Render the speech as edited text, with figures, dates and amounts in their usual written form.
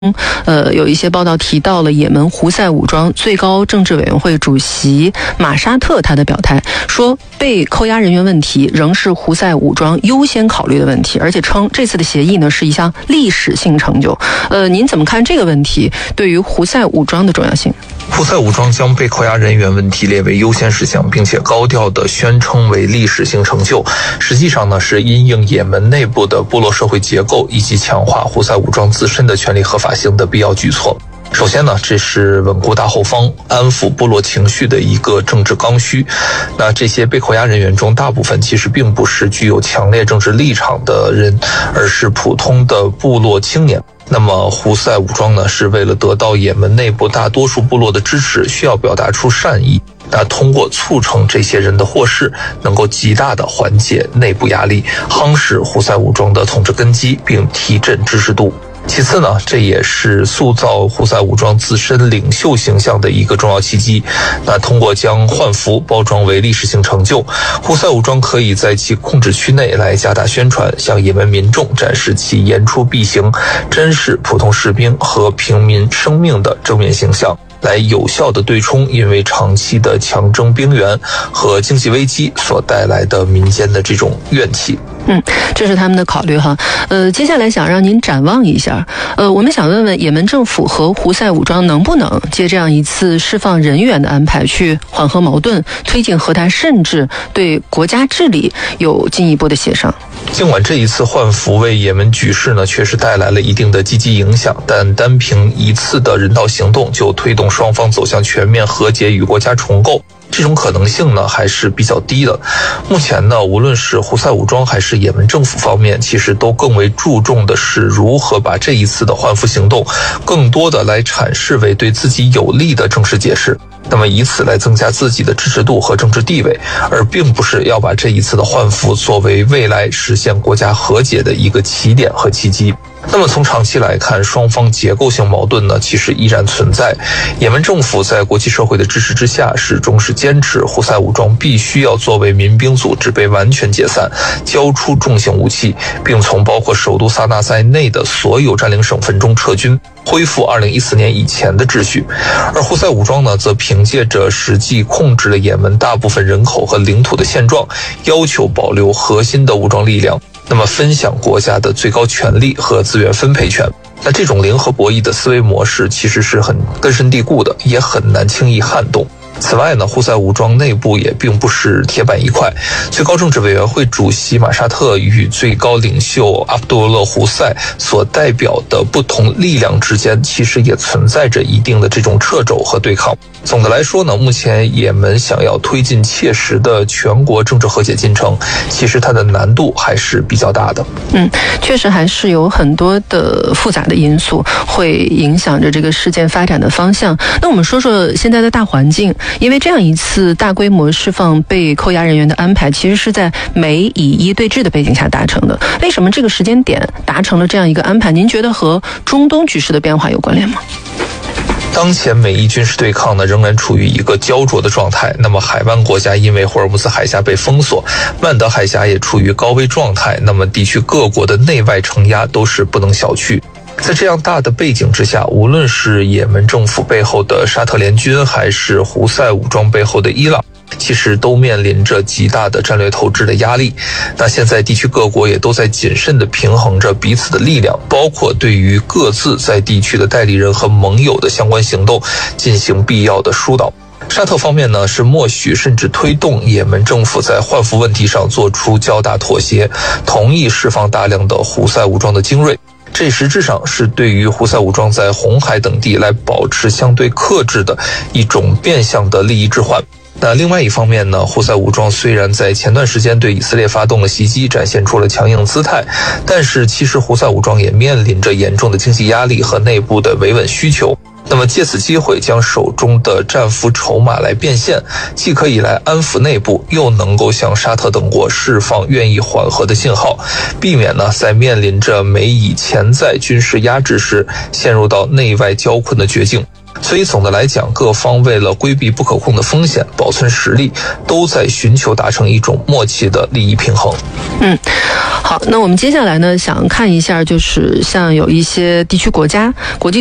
有一些报道提到了也门胡塞武装最高政治委员会主席马沙特他的表态，说被扣押人员问题仍是胡塞武装优先考虑的问题，而且称这次的协议呢是一项历史性成就。您怎么看这个问题对于胡塞武装的重要性？ 胡塞武装将被扣押人员问题列为优先事项，并且高调地宣称为历史性成就。实际上呢，是因应也门内部的部落社会结构以及强化胡塞武装自身的权利合法性的必要举措。首先呢，这是稳固大后方、安抚部落情绪的一个政治刚需。那这些被扣押人员中，大部分其实并不是具有强烈政治立场的人，而是普通的部落青年。那么胡塞武装呢，是为了得到也门内部大多数部落的支持，需要表达出善意。那通过促成这些人的获释，能够极大的缓解内部压力，夯实胡塞武装的统治根基，并提振支持度。其次呢，这也是塑造胡塞武装自身领袖形象的一个重要契机。那通过将换俘包装为历史性成就，胡塞武装可以在其控制区内来加大宣传，向也门民众展示其言出必行、珍视普通士兵和平民生命的正面形象，来有效地对冲因为长期的强征兵源和经济危机所带来的民间的这种怨气。 这是他们的考虑哈。接下来想让您展望一下，我们想问问也门政府和胡塞武装能不能借这样一次释放人员的安排去缓和矛盾，推进和谈，甚至对国家治理有进一步的协商。 尽管这一次换俘为也门局势呢确实带来了一定的积极影响，但单凭一次的人道行动就推动双方走向全面和解与国家重构，这种可能性呢还是比较低的。目前呢，无论是胡塞武装还是也门政府方面，其实都更为注重的是如何把这一次的换俘行动更多的来阐释为对自己有利的正式解释，那么以此来增加自己的支持度和政治地位，而并不是要把这一次的换俘作为未来实现国家和解的一个起点和契机。那么从长期来看，双方结构性矛盾呢其实依然存在。也门政府在国际社会的支持之下，始终是坚持胡塞武装必须要作为民兵组织被完全解散，交出重型武器，并从包括首都萨那在内的所有占领省份中撤军，恢复2014年以前的秩序。而胡塞武装呢，则凭借着实际控制了也门大部分人口和领土的现状，要求保留核心的武装力量，那么分享国家的最高权力和资源分配权。那这种零和博弈的思维模式其实是很根深蒂固的，也很难轻易撼动。此外呢，胡塞武装内部也并不是铁板一块，最高政治委员会主席马沙特与最高领袖阿卜杜勒胡塞所代表的不同力量之间，其实也存在着一定的这种掣肘和对抗。总的来说呢，目前也门想要推进切实的全国政治和解进程，其实它的难度还是比较大的。 确实还是有很多的复杂的因素会影响着这个事件发展的方向。那我们说说现在的大环境，因为这样一次大规模释放被扣押人员的安排，其实是在美以伊对峙的背景下达成的。为什么这个时间点达成了这样一个安排？您觉得和中东局势的变化有关联吗？ 当前美伊军事对抗呢仍然处于一个焦灼的状态，那么海湾国家因为霍尔木兹海峡被封锁，曼德海峡也处于高危状态，那么地区各国的内外承压都是不能小觑。在这样大的背景之下，无论是也门政府背后的沙特联军，还是胡塞武装背后的伊朗，其实都面临着极大的战略透支的压力。那现在地区各国也都在谨慎地平衡着彼此的力量，包括对于各自在地区的代理人和盟友的相关行动进行必要的疏导。沙特方面呢，是默许甚至推动也门政府在换俘问题上做出较大妥协，同意释放大量的胡塞武装的精锐。这实质上是对于胡塞武装在红海等地来保持相对克制的一种变相的利益置换。那另外一方面呢，胡塞武装虽然在前段时间对以色列发动了袭击，展现出了强硬姿态，但是其实胡塞武装也面临着严重的经济压力和内部的维稳需求。那么借此机会将手中的战俘筹码来变现，既可以来安抚内部，又能够向沙特等国释放愿意缓和的信号，避免呢在面临着美以潜在军事压制时陷入到内外交困的绝境。所以总的来讲，各方为了规避不可控的风险，保存实力，都在寻求达成一种默契的利益平衡。 好。 好，那我们接下来呢，想看一下，就是像有一些地区国家、国际